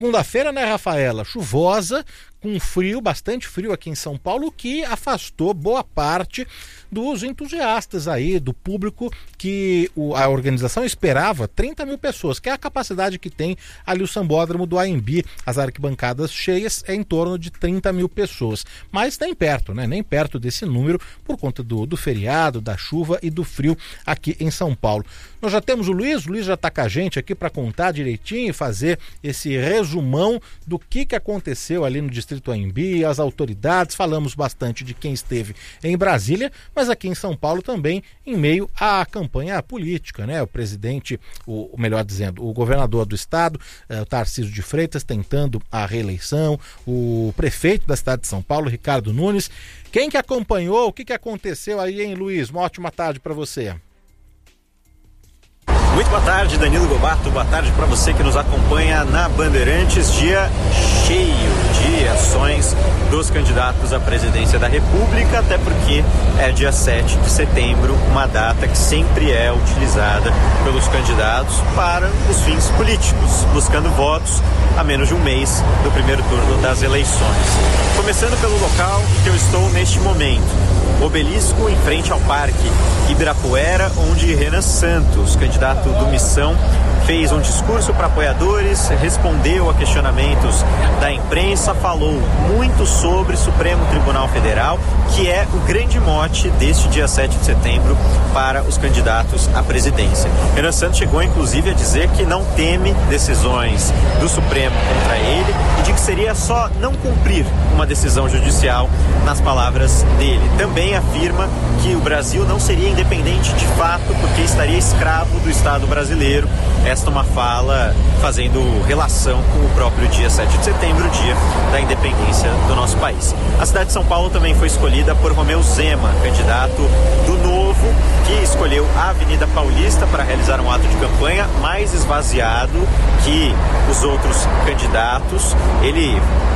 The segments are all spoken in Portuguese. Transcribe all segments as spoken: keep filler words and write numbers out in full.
Segunda-feira, né, Rafaela? Chuvosa, com frio, bastante frio aqui em São Paulo, que afastou boa parte dos entusiastas aí, do público que o, a organização esperava, trinta mil pessoas, que é a capacidade que tem ali o Sambódromo do A M B. As arquibancadas cheias é em torno de trinta mil pessoas, mas nem perto, né? Nem perto desse número, por conta do, do feriado, da chuva e do frio aqui em São Paulo. Nós já temos o Luiz, o Luiz já está com a gente aqui para contar direitinho e fazer esse resumão do que, que aconteceu ali no Distrito A M B, as autoridades. Falamos bastante de quem esteve em Brasília, mas aqui em São Paulo também em meio à campanha política, né? O presidente, o, melhor dizendo, o governador do estado, eh, o Tarcísio de Freitas, tentando a reeleição, o prefeito da cidade de São Paulo, Ricardo Nunes. Quem que acompanhou, o que, que aconteceu aí, hein, Luiz? Uma ótima tarde para você. Muito boa tarde, Danilo Gobarto, boa tarde para você que nos acompanha na Bandeirantes. Dia cheio de ações dos candidatos à presidência da República, até porque é dia sete de setembro, uma data que sempre é utilizada pelos candidatos para os fins políticos, buscando votos a menos de um mês do primeiro turno das eleições. Começando pelo local em que eu estou neste momento, Obelisco, em frente ao Parque Ibirapuera, onde Renan Santos, candidato do Missão, fez um discurso para apoiadores, respondeu a questionamentos da imprensa, falou muito sobre Supremo Tribunal Federal, que é o grande mote deste dia sete de setembro para os candidatos à presidência. Renan Santos chegou inclusive a dizer que não teme decisões do Supremo contra ele e de que seria só não cumprir uma decisão judicial, nas palavras dele. Também afirma que o Brasil não seria independente de fato porque estaria escravo do Estado brasileiro. Esta é uma fala fazendo relação com o próprio dia sete de setembro, o dia da independência do nosso país. A cidade de São Paulo também foi escolhida por Romeu Zema, candidato do Novo, que escolheu a Avenida Paulista para realizar um ato de campanha mais esvaziado que os outros candidatos. Ele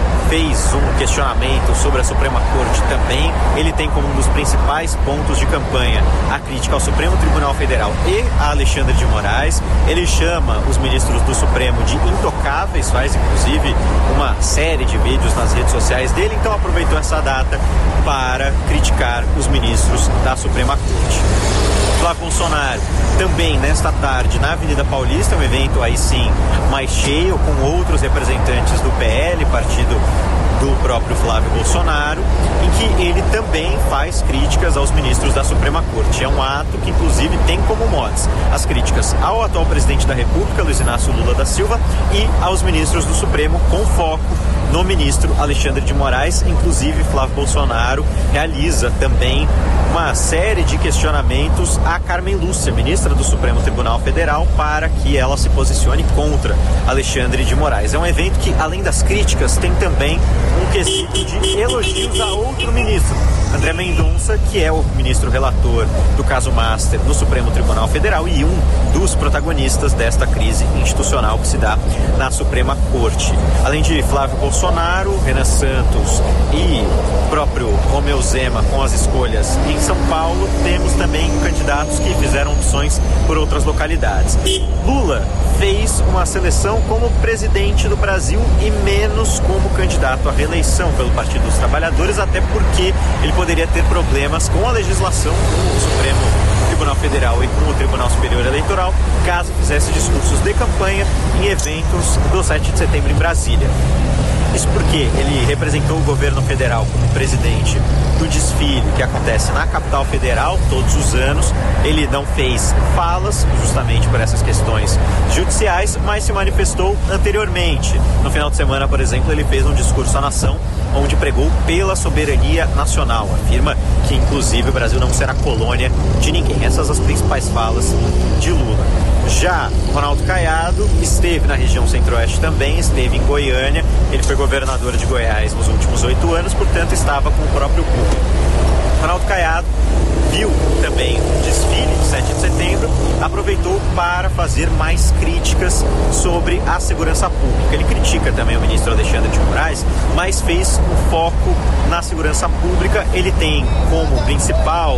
fez um questionamento sobre a Suprema Corte também. Ele tem como um dos principais pontos de campanha a crítica ao Supremo Tribunal Federal e a Alexandre de Moraes. Ele chama os ministros do Supremo de intocáveis, faz inclusive uma série de vídeos nas redes sociais dele, então aproveitou essa data para criticar os ministros da Suprema Corte. Flávio Bolsonaro também nesta tarde na Avenida Paulista, um evento aí sim mais cheio, com outros representantes do P L, partido do próprio Flávio Bolsonaro, em que ele também faz críticas aos ministros da Suprema Corte. É um ato que inclusive tem como motes as críticas ao atual presidente da República, Luiz Inácio Lula da Silva, e aos ministros do Supremo, com foco no ministro Alexandre de Moraes. Inclusive Flávio Bolsonaro realiza também uma série de questionamentos a Carmen Lúcia, ministra do Supremo Tribunal Federal, para que ela se posicione contra Alexandre de Moraes. É um evento que, além das críticas, tem também um quesito de elogios a outro ministro, André Mendonça, que é o ministro relator do caso Master no Supremo Tribunal Federal e um dos protagonistas desta crise institucional que se dá na Suprema Corte. Além de Flávio Bolsonaro, Renan Santos e próprio Romeu Zema com as escolhas em São Paulo, temos também candidatos que fizeram opções por outras localidades. Lula fez uma seleção como presidente do Brasil e menos como candidato à reeleição pelo Partido dos Trabalhadores, até porque ele poderia ter problemas com a legislação do Supremo Tribunal Federal e com o Tribunal Superior Eleitoral, caso fizesse discursos de campanha em eventos do sete de setembro em Brasília. Isso porque ele representou o governo federal como presidente do desfile que acontece na capital federal todos os anos. Ele não fez falas justamente por essas questões judiciais, mas se manifestou anteriormente. No final de semana, por exemplo, ele fez um discurso à nação onde pregou pela soberania nacional. Afirma que, inclusive, o Brasil não será colônia de ninguém. Essas são as principais falas de Lula. Já Ronaldo Caiado esteve na região centro-oeste também, esteve em Goiânia. Ele foi governador de Goiás nos últimos oito anos, portanto estava com o próprio público. Ronaldo Caiado viu também o desfile de sete de setembro, aproveitou para fazer mais críticas sobre a segurança pública. Ele critica também o ministro Alexandre de Moraes, mas fez um foco na segurança pública. Ele tem como principal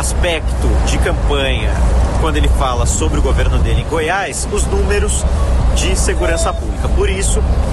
aspecto de campanha, quando ele fala sobre o governo dele em Goiás, os números de segurança pública. Por isso,